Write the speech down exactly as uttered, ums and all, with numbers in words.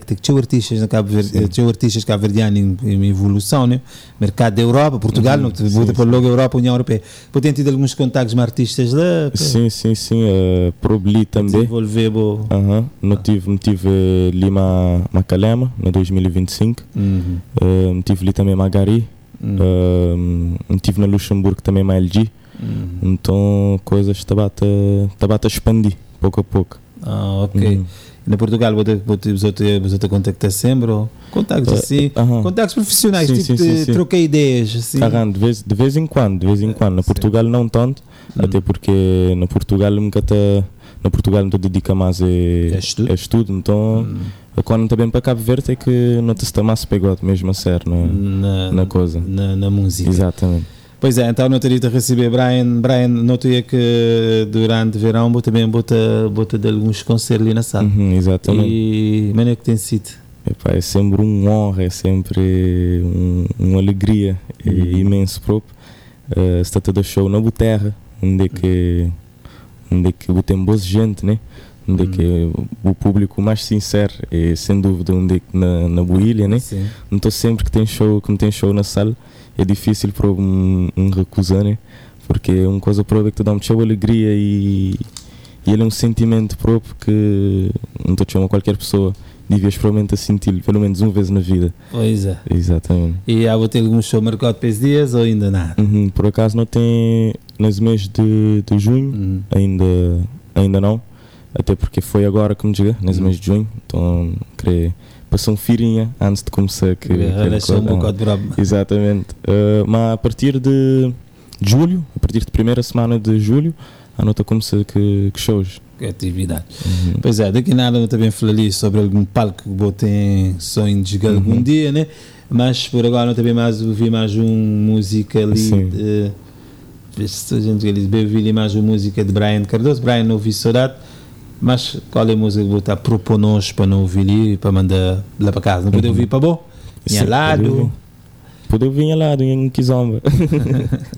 que tinha artistas na Cabo Verde, tinha artistas cabo-verdianos em, em evolução, né? Mercado da Europa, Portugal, uhum, não, sim, por logo Europa, União Europeia. Por ter tido alguns contactos com artistas lá? Pá. Sim, sim, sim, uh, Probli também. Desenvolver, bo... Uhum. Não tive, não tive ali ma, Macalema, no dois mil e vinte e cinco. Uhum. Uh, não tive ali também Magari. Uhum. Uh, não tive na Luxemburgo também ma L G. Uhum. Então, coisas estava a expandir, pouco a pouco. Ah, ok. Uhum. Na Portugal, você contacta sempre? Ou contactos uh, assim? Uh-huh. Contactos profissionais, sim, tipo sim, de sim, trocar ideias? Assim. Caramba, de, vez, de vez em quando, de vez em quando. Na sim. Portugal não tanto, hum. até porque na Portugal nunca tá, na Portugal não te dedica mais a, é estudo. a estudo, então hum. quando está bem para Cabo Verde é que não te está mais pegado mesmo a sério na, na, na coisa. Na, na música. Exatamente. Pois é, então não teria de receber Brian. Brian, notei que durante o verão vou também bota, bota de alguns concertos ali na sala. Uhum, exatamente. E como é que tem sido? Epá, é sempre uma honra, é sempre um, uma alegria uhum. é imenso próprio. Uh, está todo show na Boterra, onde é que, onde é que tem boa gente, né? Onde é que o público mais sincero é sem dúvida onde é que na, na Boilha, né? Sim. Então sempre que tem show, que tem show na sala, é difícil para um, um recusar, né? Porque é uma coisa própria que te dá muita alegria e, e ele é um sentimento próprio que não te chama qualquer pessoa devia experimentar sentir pelo menos uma vez na vida. Pois é. Exatamente. E há ter algum show marcado para esses dias ou ainda nada? Uhum, por acaso não tem nos meses de, de junho, uhum. ainda, ainda não, até porque foi agora que me diga, nos uhum. meses de junho, então creio. Passou um firinha antes de começar que, que um bocado brabo. Exatamente. Uh, mas a partir de julho, a partir de primeira semana de julho, a nota começa que, que shows. Que atividade. Uhum. Pois é, daqui a nada eu também falei sobre algum palco que vou ter sonho de chegar uhum. algum dia, né? Mas por agora eu também mais ouvi mais uma música ali. Sim. De, a gente ouvi mais uma música de Brian Cardoso. Brian, não ouvi saudade. Mas qual é a música que vou estar a propor nós para não ouvir e para mandar lá para casa? Não pode uhum. ouvir para bom? Em lado? Pode ouvir em lado, em Kizomba.